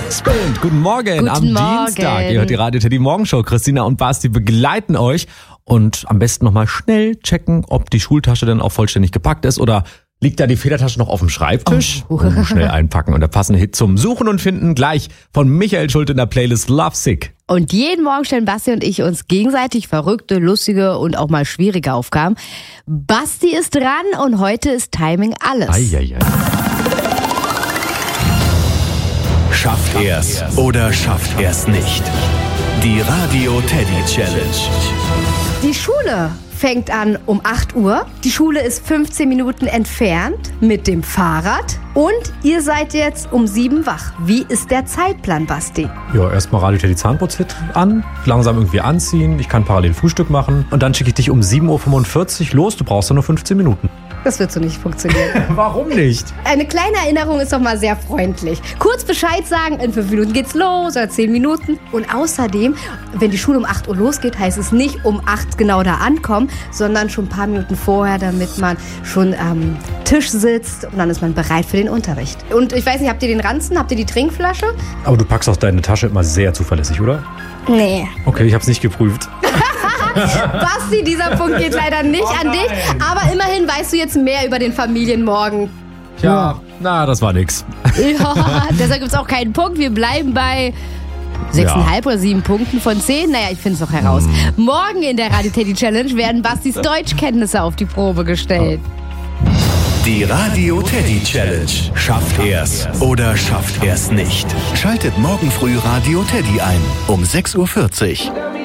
Backspin. Guten Morgen am Morgen. Dienstag. Ihr hört die Radio Teddy Morgenshow. Christina und Basti begleiten euch. Und am besten nochmal schnell checken, ob die Schultasche dann auch vollständig gepackt ist oder liegt da die Federtasche noch auf dem Schreibtisch? Und schnell einpacken. Und der passende Hit zum Suchen und Finden gleich von Michael Schulte in der Playlist Lovesick. Und jeden Morgen stellen Basti und ich uns gegenseitig verrückte, lustige und auch mal schwierige Aufgaben. Basti ist dran und heute ist Timing alles. Eieiei. Schafft er's oder schafft er's nicht? Die Radio Teddy Challenge. Die Schule fängt an um 8 Uhr. Die Schule ist 15 Minuten entfernt mit dem Fahrrad. Und ihr seid jetzt um 7 wach. Wie ist der Zeitplan, Basti? Ja, erstmal Radio Teddy Zahnputzhit an, langsam irgendwie anziehen. Ich kann parallel Frühstück machen. Und dann schicke ich dich um 7.45 Uhr los. Du brauchst ja nur 15 Minuten. Das wird so nicht funktionieren. Warum nicht? Eine kleine Erinnerung ist doch mal sehr freundlich. Kurz Bescheid sagen, in 5 Minuten geht's los oder 10 Minuten. Und außerdem, wenn die Schule um 8 Uhr losgeht, heißt es nicht um 8 genau da ankommen, sondern schon ein paar Minuten vorher, damit man schon am Tisch sitzt und dann ist man bereit für den Unterricht. Und ich weiß nicht, habt ihr den Ranzen? Habt ihr die Trinkflasche? Aber du packst auch deine Tasche immer sehr zuverlässig, oder? Nee. Okay, ich hab's nicht geprüft. Basti, dieser Punkt geht leider nicht an dich. Aber immerhin weißt du jetzt mehr über den Familienmorgen. Ja, na, das war nix. Ja, deshalb gibt's auch keinen Punkt. Wir bleiben bei 6,5 oder 7 Punkten von 10. Naja, ich finde es noch heraus. Morgen in der Radio Teddy Challenge werden Bastis Deutschkenntnisse auf die Probe gestellt. Die Radio Teddy Challenge. Schafft er's oder schafft er's nicht? Schaltet morgen früh Radio Teddy ein um 6.40 Uhr.